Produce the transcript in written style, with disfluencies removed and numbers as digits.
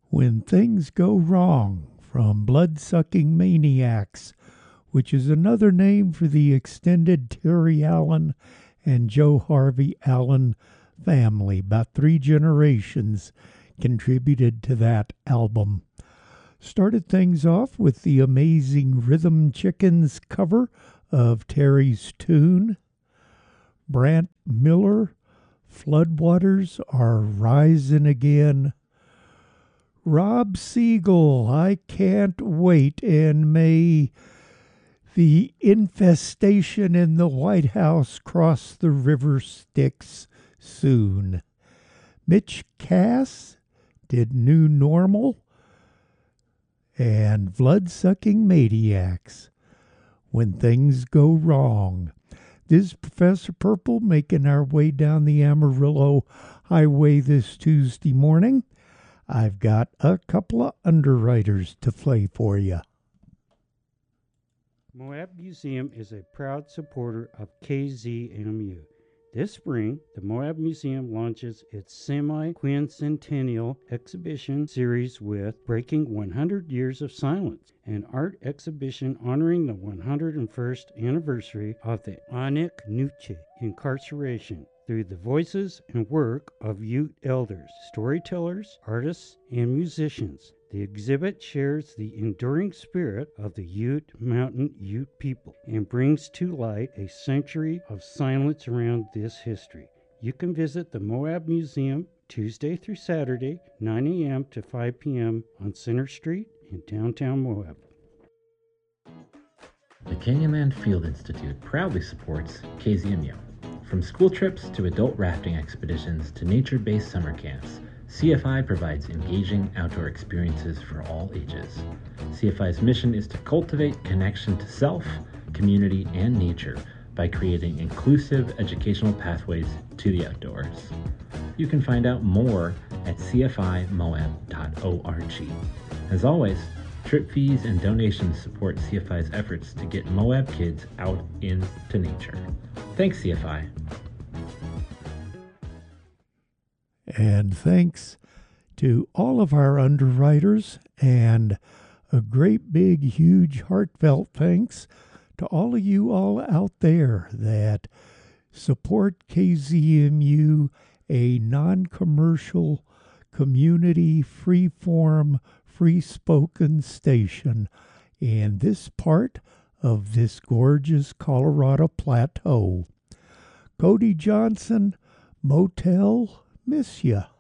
When Things Go Wrong from Bloodsucking Maniacs, which is another name for the extended Terry Allen and Joe Harvey Allen family. About 3 generations contributed to that album. Started things off with the amazing Rhythm Chickens cover of Terry's tune. Brant Miller, Floodwaters Are Rising Again. Rob Siegel, I Can't Wait, and may the infestation in the White House cross the river Styx soon. Mitch Cass did New Normal, and Blood-Sucking Maniacs, When Things Go Wrong. This is Professor Purple making our way down the Amarillo Highway this Tuesday morning. I've got a couple of underwriters to play for you. Moab Museum is a proud supporter of KZMU. This spring, the Moab Museum launches its semi-quincentennial exhibition series with Breaking 100 Years of Silence, an art exhibition honoring the 101st anniversary of the Anik Nuche incarceration through the voices and work of Ute elders, storytellers, artists, and musicians. The exhibit shares the enduring spirit of the Mountain Ute people and brings to light a century of silence around this history. You can visit the Moab Museum Tuesday through Saturday, 9 a.m. to 5 p.m. on Center Street in downtown Moab. The Canyonland Field Institute proudly supports KZMU. From school trips to adult rafting expeditions to nature-based summer camps, CFI provides engaging outdoor experiences for all ages. CFI's mission is to cultivate connection to self, community, and nature by creating inclusive educational pathways to the outdoors. You can find out more at cfimoab.org. As always, trip fees and donations support CFI's efforts to get Moab kids out into nature. Thanks, CFI. And thanks to all of our underwriters, and a great big, huge, heartfelt thanks to all of you all out there that support KZMU, a non-commercial, community, free-form, free-spoken station in this part of this gorgeous Colorado Plateau. Cody Johnson, Motel, miss ya.